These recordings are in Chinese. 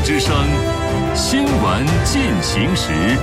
之声，新闻进行时。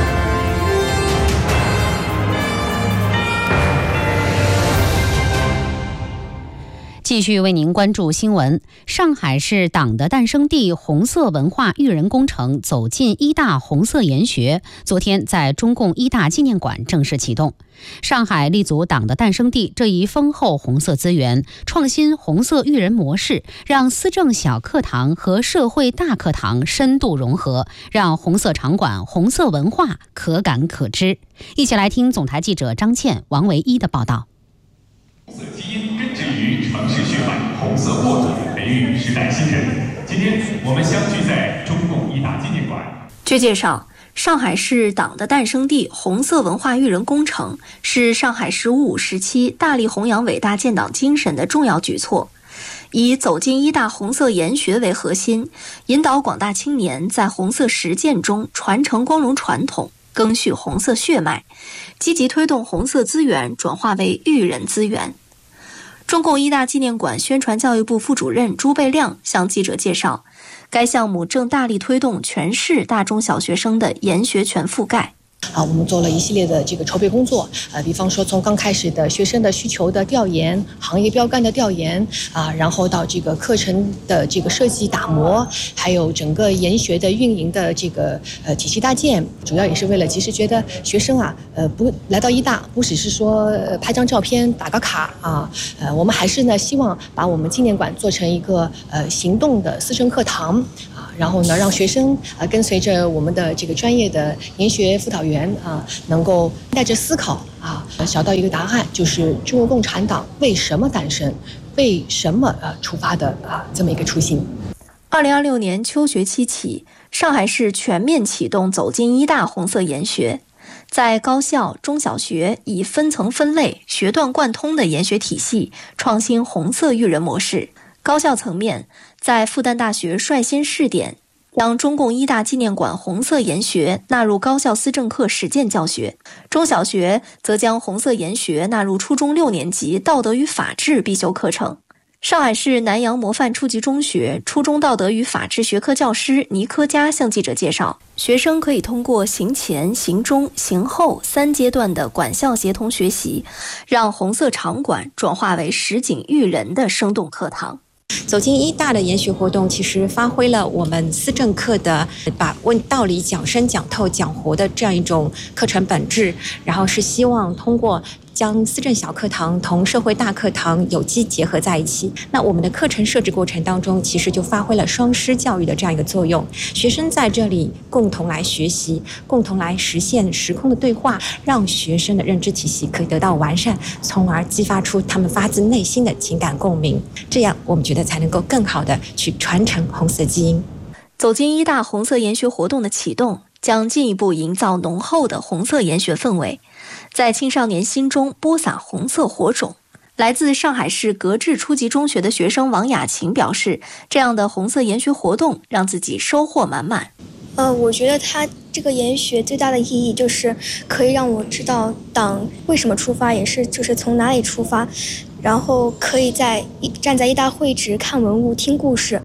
继续为您关注新闻。上海是党的诞生地，红色文化育人工程走进一大红色研学，昨天在中共一大纪念馆正式启动。上海立足党的诞生地这一丰厚红色资源，创新红色育人模式，让思政小课堂和社会大课堂深度融合，让红色场馆、红色文化可感可知。一起来听总台记者张倩、王维一的报道。 红色基因根植于城市血脉，红色播种培育时代新人。今天我们相聚在中共一大纪念馆。 据介绍，上海市党的诞生地，红色文化育人工程是上海市5.5时期大力弘扬伟大建党精神的重要举措，以走进一大红色研学为核心，引导广大青年在红色实践中传承光荣传统，赓续红色血脉，积极推动红色资源转化为育人资源。中共一大纪念馆宣传教育部副主任朱贝亮向记者介绍，该项目正大力推动全市大中小学生的研学全覆盖。 我们做了一系列的这个筹备工作，比方说从刚开始的学生的需求的调研、行业标杆的调研然后到这个课程的这个设计打磨，还有整个研学的运营的这个体系搭建，主要也是为了及时觉得学生不来到一大不只是说拍张照片打个卡我们还是呢希望把我们纪念馆做成一个行动的思政课堂然后呢让学生跟随着我们的这个专业的研学辅导员能够带着思考找到一个答案，就是中国共产党为什么诞生，为什么出发的这么一个初心。 2026年秋学期起，上海市全面启动走进一大红色研学，在高校、中小学以分层分类、学段贯通的研学体系，创新红色育人模式。高校层面，在复旦大学率先试点，将中共一大纪念馆红色研学纳入高校思政课实践教学；中小学则将红色研学纳入初中6年级道德与法治必修课程。上海市南阳模范初级中学初中道德与法治学科教师倪科佳向记者介绍，学生可以通过行前、行中、行后3阶段的管校协同学习，让红色场馆转化为实景育人的生动课堂。 走进一大的研学活动，其实发挥了我们思政课的把问道理讲深讲透讲活的这样一种课程本质，然后是希望通过将思政小课堂同社会大课堂有机结合在一起。那我们的课程设置过程当中，其实就发挥了双师教育的这样一个作用，学生在这里共同来学习，共同来实现时空的对话，让学生的认知体系可以得到完善，从而激发出他们发自内心的情感共鸣，这样我们觉得才能够更好的去传承红色基因。 走进一大红色研学活动的启动，将进一步营造浓厚的红色研学氛围，在青少年心中播撒红色火种。来自上海市格致初级中学的学生王雅琴表示，这样的红色研学活动让自己收获满满。 我觉得它这个研学最大的意义就是可以让我知道党为什么出发，也是就是从哪里出发，然后可以站在一大会址看文物听故事。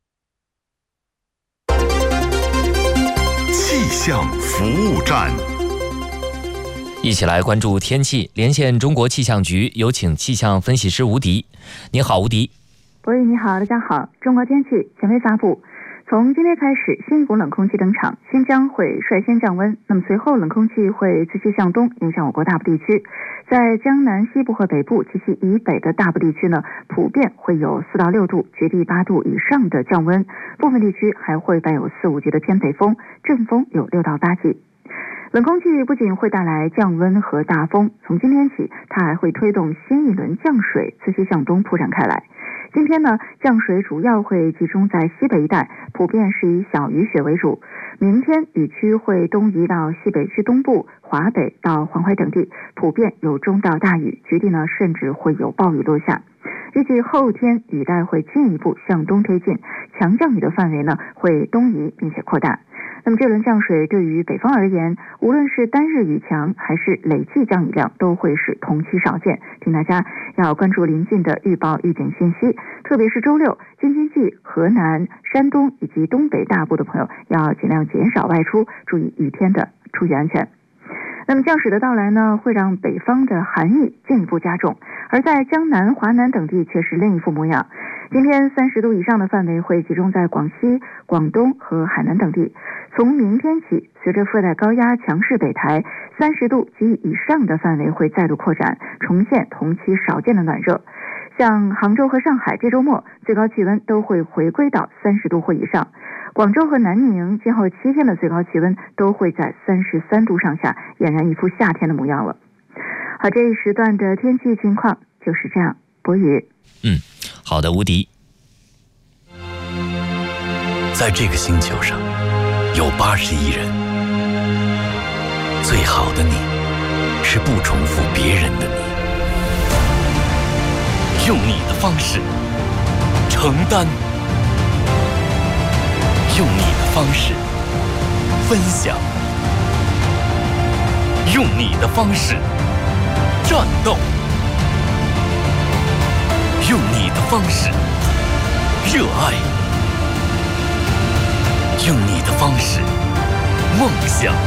气象服务站， 一起来关注天气。连线中国气象局，有请气象分析师吴迪。你好，吴迪。 喂，你好，大家好。中国天气权威发布，从今天开始，新一股冷空气登场，新疆会率先降温，那么随后冷空气会自西向东影响我国大部地区。在江南西部和北部及其以北的大部地区呢，普遍会有4到6度，绝地8度以上的降温，部分地区还会带有4、5级的偏北风，阵风有6到8级。冷空气不仅会带来降温和大风，从今天起，它还会推动新一轮降水自西向东铺展开来。今天呢，降水主要会集中在西北一带，普遍是以小雨雪为主。明天雨区会东移到西北区东部、华北到黄淮等地，普遍有中到大雨，局地呢甚至会有暴雨落下。 预计后天雨带会进一步向东推进，强降雨的范围呢会东移并且扩大。那么这轮降水对于北方而言，无论是单日雨强还是累计降雨量，都会是同期少见，请大家要关注临近的预报预警信息，特别是周六京津冀、河南、山东以及东北大部的朋友要尽量减少外出，注意雨天的出行安全。那么降水的到来呢，会让北方的寒意进一步加重，而在江南、华南等地却是另一副模样。今天30度以上的范围会集中在广西、广东和海南等地。从明天起，随着热带高压强势北抬，30度及以上的范围会再度扩展，重现同期少见的暖热。像杭州和上海这周末最高气温都会回归到30度或以上，广州和南宁今后7天的最高气温都会在33度上下，俨然一副夏天的模样了。好，这一时段的天气情况就是这样。博宇， 好的，吴迪。 在这个星球上有80亿人，最好的你是不重复别人的你，用你的方式承担，用你的方式分享，用你的方式战斗，用你的方式热爱，用你的方式梦想。